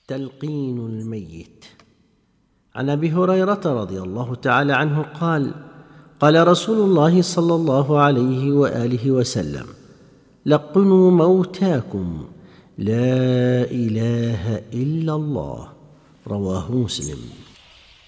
تلقين الميت. عن أبي هريرة رضي الله تعالى عنه قال: قال رسول الله صلى الله عليه وآله وسلم: لقنوا موتاكم لا إله إلا الله. رواه مسلم.